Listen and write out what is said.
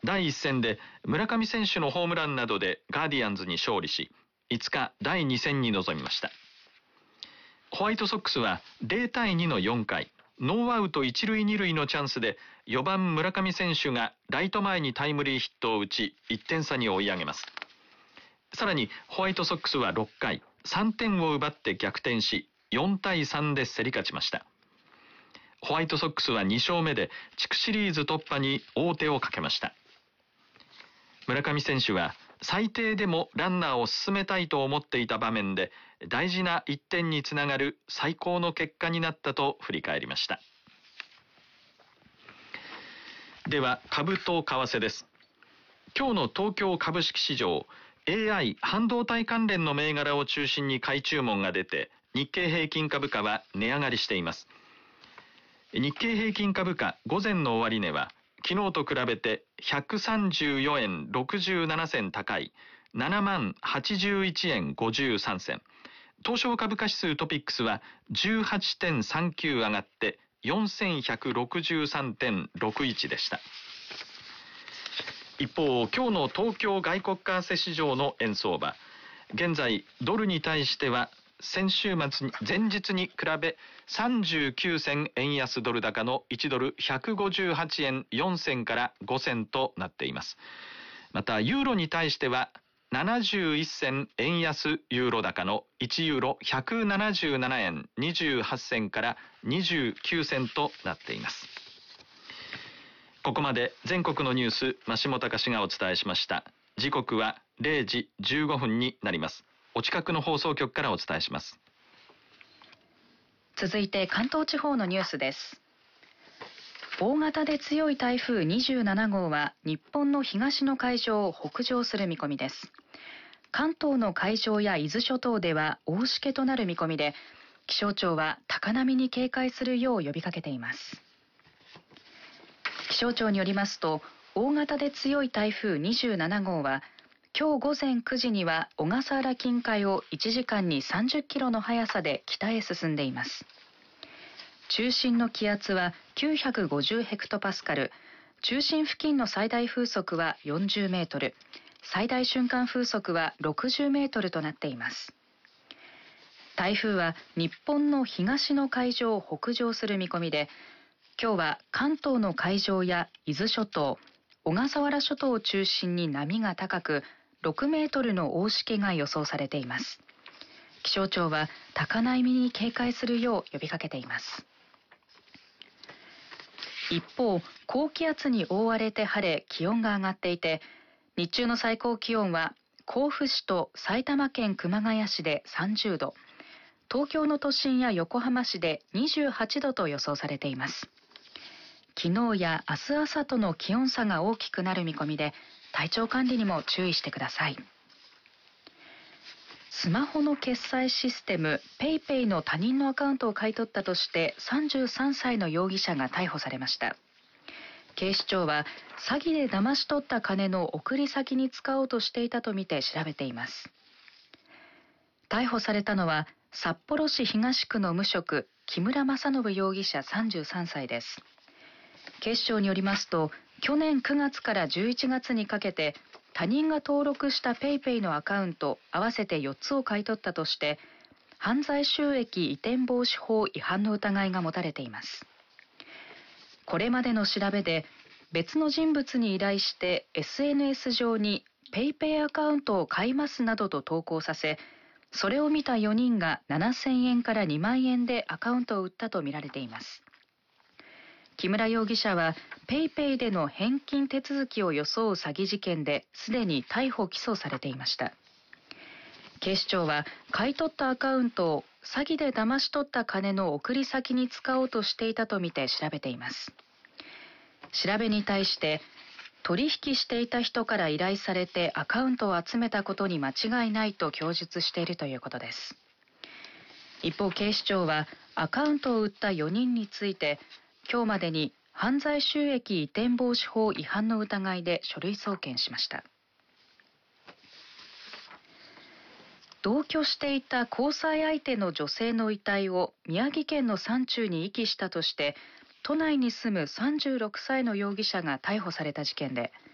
第1戦で村上選手のホームランなどでガーディアンズに勝利し、5日第2戦に臨みました。ホワイトソックスは0対2の4回、ノーアウト1塁2塁のチャンスで4番村上選手がライト前にタイムリーヒットを打ち、1点差に追い上げます。さらにホワイトソックスは6回、3点を奪って逆転し、4対3で競り勝ちました。ホワイトソックスは2勝目で地区シリーズ突破に王手をかけました。村上選手は最低でもランナーを進めたいと思っていた場面で大事な1点につながる最高の結果になったと振り返りました。では株と為替です。今日の東京株式市場、 AI 半導体関連の銘柄を中心に買い注文が出て、日経平均株価は値上がりしています。日経平均株価午前の終値は昨日と比べて134円67銭高い7万81円53銭。東証株価指数トピックスは 18.39 上がって4163.61 でした。一方、今日の東京外国為替市場の円相場、現在ドルに対しては先週末に前日に比べ39銭円安ドル高の1ドル158円4銭から5銭となっています。またユーロに対しては71銭円安ユーロ高の1ユーロ177円28銭から29銭となっています。ここまで全国のニュース、増本隆がお伝えしました。時刻は0時15分になります。お近くの放送局からお伝えします。 続いて関東地方のニュースです。大型で強い台風27号は日本の東の海上を北上する見込みです。関東の海上や伊豆諸島では大しけとなる見込みで、気象庁は高波に警戒するよう呼びかけています。気象庁によりますと、大型で強い台風27号は今日午前9時には小笠原近海を1時間に30キロの速さで北へ進んでいます。中心の気圧は950ヘクトパスカル、中心付近の最大風速は40メートル、最大瞬間風速は60メートルとなっています。台風は日本の東の海上を北上する見込みで、今日は関東の海上や伊豆諸島、小笠原諸島を中心に波が高く、6メートルの大しけが予想されています。気象庁は高波に警戒するよう呼びかけています。一方、高気圧に覆われて晴れ、気温が上がっていて、日中の最高気温は甲府市と埼玉県熊谷市で30度、東京の都心や横浜市で28度と予想されています。昨日や明日朝との気温差が大きくなる見込みで、体調管理にも注意してください。スマホの決済システム PayPay の他人のアカウントを買い取ったとして33歳の容疑者が逮捕されました。警視庁は詐欺で騙し取った金の送り先に使おうとしていたとみて調べています。逮捕されたのは札幌市東区の無職木村正信容疑者33歳です。警視庁によりますと、去年9月から11月にかけて他人が登録した PayPay のアカウント合わせて4つを買い取ったとして、犯罪収益移転防止法違反の疑いが持たれています。これまでの調べで、別の人物に依頼して SNS 上に PayPay アカウントを買いますなどと投稿させ、それを見た4人が7000円から2万円でアカウントを売ったとみられています。木村容疑者は PayPay での返金手続きを装う詐欺事件ですでに逮捕・起訴されていました。警視庁は買い取ったアカウントを詐欺で騙し取った金の送り先に使おうとしていたとみて調べています。調べに対して、取引していた人から依頼されてアカウントを集めたことに間違いないと供述しているということです。一方、警視庁はアカウントを売った4人について、今日までに犯罪収益移転防止法違反の疑いで書類送検しました。同居していた交際相手の女性の遺体を宮城県の山中に遺棄したとして、都内に住む36歳の容疑者が逮捕された事件で、